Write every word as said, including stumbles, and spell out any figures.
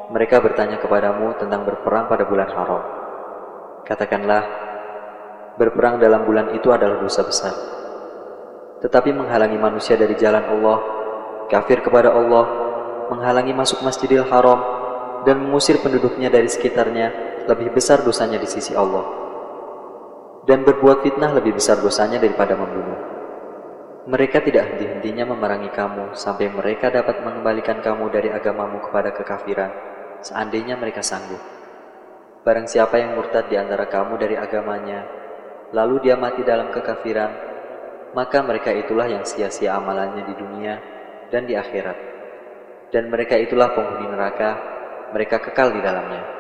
Mereka bertanya kepadamu tentang berperang pada bulan haram. Katakanlah, berperang dalam bulan itu adalah dosa besar. Tetapi menghalangi manusia dari jalan Allah, kafir kepada Allah, menghalangi masuk Masjidil Haram, dan mengusir penduduknya dari sekitarnya lebih besar dosanya di sisi Allah. Dan berbuat fitnah lebih besar dosanya daripada membunuh. Mereka tidak henti-hentinya memerangi kamu sampai mereka dapat mengembalikan kamu dari agamamu kepada kekafiran, seandainya mereka sanggup. Barang siapa yang murtad di antara kamu dari agamanya, lalu dia mati dalam kekafiran, maka mereka itulah yang sia-sia amalannya di dunia dan di akhirat. Dan mereka itulah penghuni neraka, mereka kekal di dalamnya.